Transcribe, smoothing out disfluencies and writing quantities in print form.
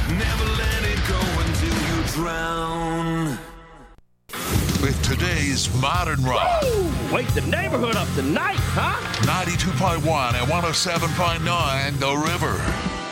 Never let it go until you drown. With today's modern rock. Woo! Wake the neighborhood up tonight, huh? 92.1 and 107.9 The River.